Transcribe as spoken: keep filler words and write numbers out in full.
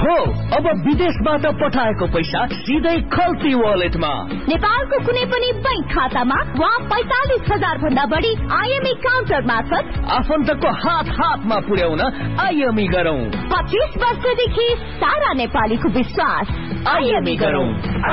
हो, अब विदेशबाट पठाएको पैसा सिधै खल्ती वालेटमा। नेपालको कुनै पनि बैंक खातामा वा पैंतालिस हजार भन्दा बढी आइएमई काउन्टर मार्फत आफन्तको हात हातमा पुर्याउन आइएमई गरौं। पच्चीस वर्षदेखि सारा नेपालीको विश्वास। आइएमई गरौं।